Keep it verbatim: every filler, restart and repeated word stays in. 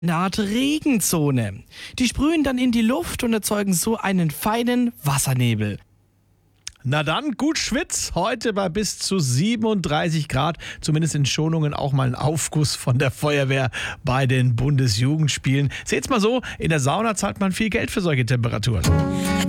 Eine Art Regenzone. Die sprühen dann in die Luft und erzeugen so einen feinen Wassernebel. Na dann, gut Schwitz. Heute bei bis zu siebenunddreißig Grad. Zumindest in Schonungen auch mal ein Aufguss von der Feuerwehr bei den Bundesjugendspielen. Seht's mal so, in der Sauna zahlt man viel Geld für solche Temperaturen.